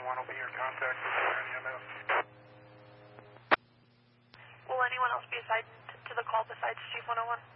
101 will be your contact with your EMS. Will anyone else be assigned to the call besides Chief 101?